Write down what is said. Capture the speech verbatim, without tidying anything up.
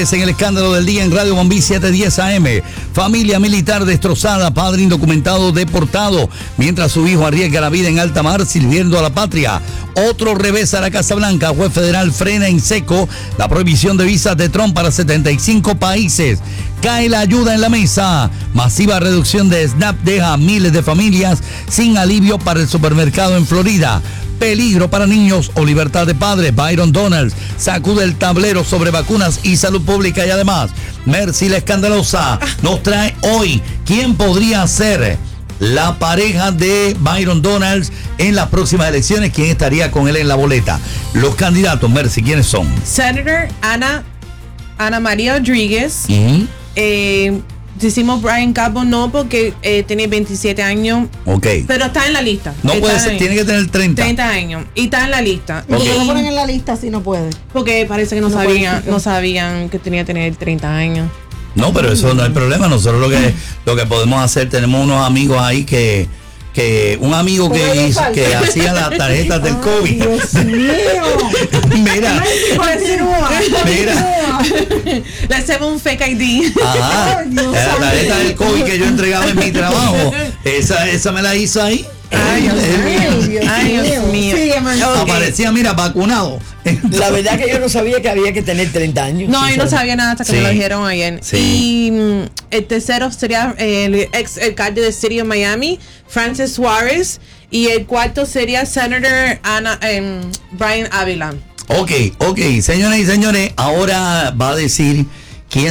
En el escándalo del día en Radio Bombí setecientos diez A M. Familia militar destrozada, padre indocumentado deportado, mientras su hijo arriesga la vida en alta mar sirviendo a la patria. Otro revés a la Casa Blanca. Juez federal frena en seco la prohibición de visas de Trump para setenta y cinco países. Cae la ayuda en la mesa. Masiva reducción de SNAP deja a miles de familias sin alivio para el supermercado en Florida. Peligro para niños o libertad de padres. Byron Donalds sacude el tablero sobre vacunas y salud pública. Y además, Mercy la escandalosa nos trae hoy quién podría ser la pareja de Byron Donalds en las próximas elecciones, quién estaría con él en la boleta. Los candidatos, Mercy, ¿quiénes son? Senator Ana, Ana María Rodríguez. ¿Mm? Eh, decimos Brian Cabo no porque eh, tiene veintisiete años. Ok. Pero está en la lista. No está puede ser, tiene que tener treinta. treinta años. Y está en la lista. ¿Por qué Ok. lo ponen en la lista si no puede? Porque parece que no, No sabían, cualifica. no sabían que tenía que tener treinta años. No, pero eso no es problema. Nosotros lo que lo que podemos hacer, tenemos unos amigos ahí que que un amigo que Póngale hizo, falta. que hacía las tarjetas del COVID. Dios mío. Mira, Continúa. mira. Le hacemos un fake I D. Ajá. Ay, Dios La tarjeta mío. del COVID que yo entregaba en mi trabajo. Esa, esa me la hizo ahí. Ay, Dios Ay, Dios Ay, Dios mío. mío. Sígueme. Ok. Aparecía, mira, vacunado. La verdad que yo no sabía que había que tener treinta años. No, yo no sabía nada hasta que Sí. me lo dijeron ayer. Sí. Y mm, el tercero sería el ex alcalde de City of Miami, Francis Suárez. Y el cuarto sería Senator Ana, em, Brian Ávila. Ok, ok, señoras y señores, ahora va a decir